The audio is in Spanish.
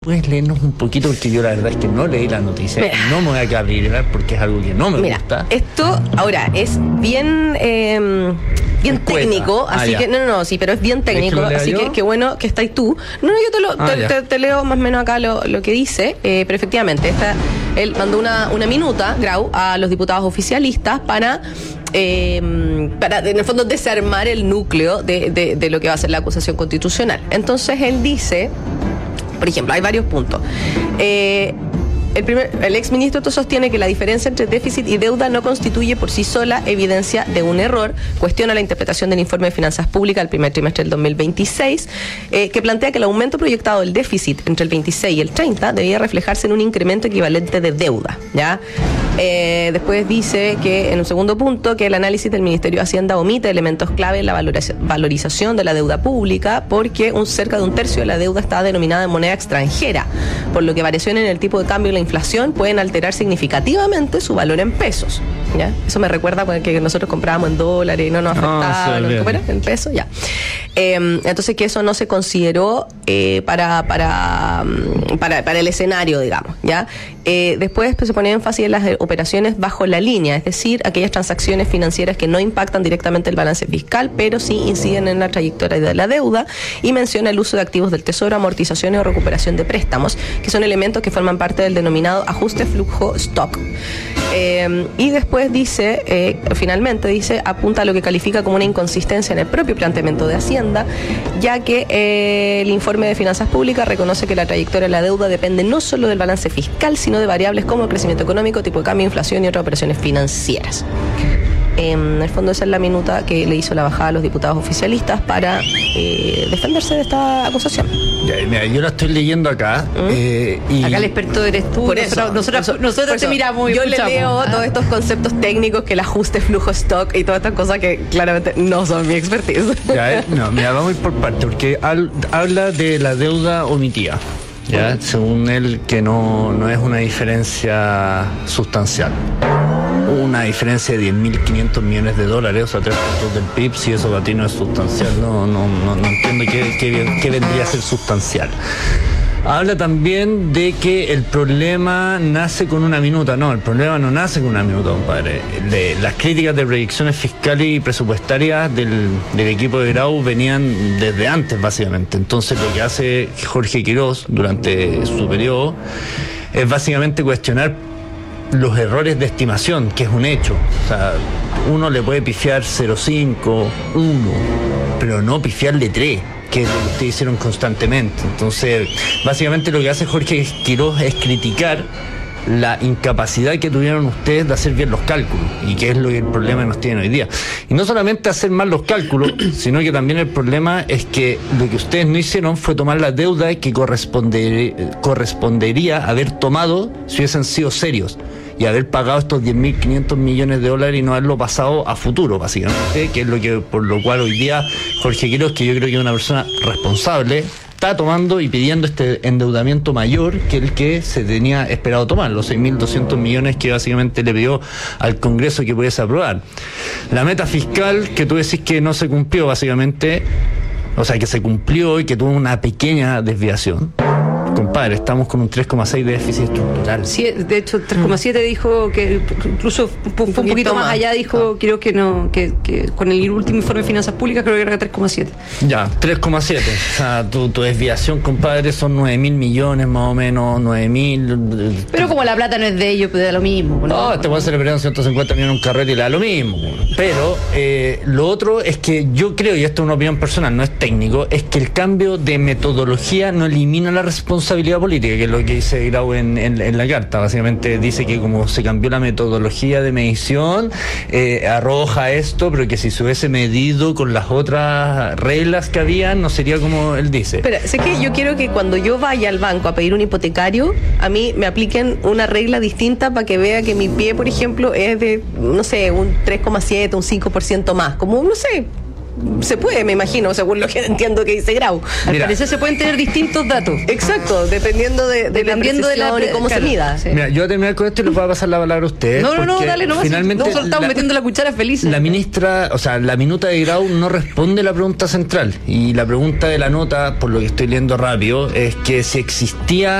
¿Puedes leernos un poquito? Porque yo la verdad es que no leí la noticia. Mira, no me voy a cabrear porque es algo que no me gusta. Esto ahora es bien técnico, así que sí, pero es bien técnico, así que qué bueno que estáis tú. No, yo te leo más o menos acá lo que dice, pero efectivamente, él mandó una minuta, Grau, a los diputados oficialistas para en el fondo desarmar el núcleo de lo que va a ser la acusación constitucional. Entonces él dice, por ejemplo, hay varios puntos. El exministro sostiene que la diferencia entre déficit y deuda no constituye por sí sola evidencia de un error. Cuestiona la interpretación del informe de finanzas públicas del primer trimestre del 2026, que plantea que el aumento proyectado del déficit entre el 26 y el 30 debía reflejarse en un incremento equivalente de deuda, ¿ya? Después dice que en un segundo punto que el análisis del Ministerio de Hacienda omite elementos clave en la valorización de la deuda pública, porque cerca de un tercio de la deuda está denominada en moneda extranjera, por lo que variaciones en el tipo de cambio y la inflación pueden alterar significativamente su valor en pesos, ¿ya? Eso me recuerda a que nosotros comprábamos en dólares y no nos afectaba, ¿cómo era? En pesos, ya. Entonces que eso no se consideró para el escenario, digamos, ¿ya? Después se pone énfasis en las operaciones bajo la línea, es decir, aquellas transacciones financieras que no impactan directamente el balance fiscal, pero sí inciden en la trayectoria de la deuda, y menciona el uso de activos del tesoro, amortizaciones o recuperación de préstamos, que son elementos que forman parte del denominado ajuste flujo stock. Y después dice, finalmente apunta a lo que califica como una inconsistencia en el propio planteamiento de Hacienda, ya que el informe de finanzas públicas reconoce que la trayectoria de la deuda depende no solo del balance fiscal, sino de variables como el crecimiento económico, tipo de cambio, inflación y otras operaciones financieras. En el fondo esa es la minuta que le hizo la bajada a los diputados oficialistas para defenderse de esta acusación. Ya, mira, yo la estoy leyendo acá. Y acá el experto eres tú. Por eso, nosotros te miramos y yo escuchamos. le leo todos estos conceptos técnicos, que el ajuste flujo stock y todas estas cosas que claramente no son mi expertise. Ya, mira, vamos a ir por parte, porque habla de la deuda omitida. Ya, según él, que no es una diferencia sustancial. Una diferencia de 10.500 millones de dólares, o sea, 3 puntos del PIB, si eso para ti no es sustancial. No entiendo qué vendría a ser sustancial. Habla también de que el problema nace con una minuta. No, el problema no nace con una minuta, compadre. Las críticas de proyecciones fiscales y presupuestarias del equipo de Grau venían desde antes, básicamente. Entonces, lo que hace Jorge Quirós durante su periodo es básicamente cuestionar los errores de estimación, que es un hecho. O sea, uno le puede pifiar 0,5, 1, pero no pifiarle 3, que es lo que ustedes hicieron constantemente. Entonces, básicamente lo que hace Jorge Quirós es criticar la incapacidad que tuvieron ustedes de hacer bien los cálculos, y que es lo que el problema que nos tienen hoy día. Y no solamente hacer mal los cálculos, sino que también el problema es que lo que ustedes no hicieron fue tomar la deuda que correspondería haber tomado si hubiesen sido serios, y haber pagado estos 10.500 millones de dólares y no haberlo pasado a futuro, básicamente, que es por lo cual hoy día Jorge Quirós, que yo creo que es una persona responsable, está tomando y pidiendo este endeudamiento mayor que el que se tenía esperado tomar, los 6.200 millones que básicamente le pidió al Congreso que pudiese aprobar. La meta fiscal que tú decís que no se cumplió, básicamente, o sea, que se cumplió y que tuvo una pequeña desviación. Compadre, estamos con un 3,6 de déficit estructural. Sí, de hecho, 3,7 dijo que incluso fue un poquito más allá, dijo, creo que no, que con el último informe de finanzas públicas creo que era 3,7. Ya, 3,7. O sea, tu desviación, compadre, son 9.000 millones más o menos, 9.000. Pero como la plata no es de ellos, pues da lo mismo. No, este puede ser le pidieron 150 millones un carrete y le da lo mismo. Pero lo otro es que yo creo, y esto es una opinión personal, no es técnico, es que el cambio de metodología no elimina la responsabilidad política, que es lo que dice Grau en la carta. Básicamente dice que como se cambió la metodología de medición, arroja esto, pero que si se hubiese medido con las otras reglas que habían, no sería como él dice. Pero sé que yo quiero que cuando yo vaya al banco a pedir un hipotecario, a mí me apliquen una regla distinta para que vea que mi pie, por ejemplo, es de, no sé, un 3,7, un 5% más, como, no sé, se puede, me imagino, según lo que entiendo que dice Grau. Al parecer se pueden tener distintos datos. Exacto, dependiendo de la precisión y cómo se mida. Sí. Mira, yo voy a terminar con esto y les voy a pasar la palabra a ustedes. No, dale, nomás. Finalmente, no soltamos metiendo la cuchara feliz. La ministra, o sea, la minuta de Grau no responde la pregunta central. Y la pregunta de la nota, por lo que estoy leyendo rápido, es que si existía